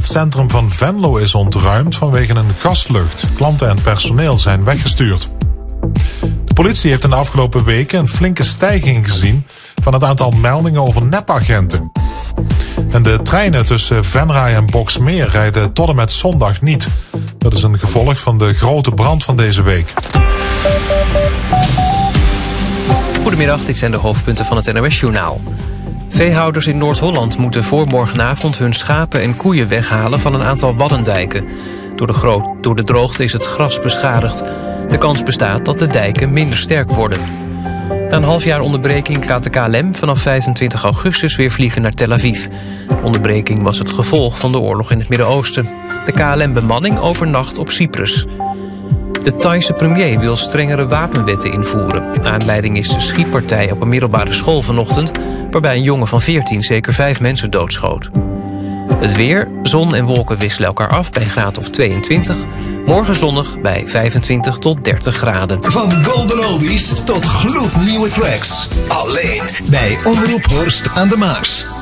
het centrum van Venlo is ontruimd vanwege een gaslucht. Klanten en personeel zijn weggestuurd. De politie heeft in de afgelopen weken een flinke stijging gezien van het aantal meldingen over nepagenten. En de treinen tussen Venray en Boxmeer rijden tot en met zondag niet. Dat is een gevolg van de grote brand van deze week. Goedemiddag, dit zijn de hoofdpunten van het NOS-journaal. Veehouders in Noord-Holland moeten voor morgenavond hun schapen en koeien weghalen van een aantal waddendijken. Door de droogte is het gras beschadigd. De kans bestaat dat de dijken minder sterk worden. Na een half jaar onderbreking laat de KLM vanaf 25 augustus weer vliegen naar Tel Aviv. De onderbreking was het gevolg van de oorlog in het Midden-Oosten. De KLM-bemanning overnacht op Cyprus. De Thaise premier wil strengere wapenwetten invoeren. Aanleiding is de schietpartij op een middelbare school vanochtend, waarbij een jongen van 14 zeker 5 mensen doodschoot. Het weer, zon en wolken wisselen elkaar af bij een graad of 22. Morgen zonnig bij 25 tot 30 graden. Van golden oldies tot gloednieuwe tracks. Alleen bij Omroep Horst aan de Maas.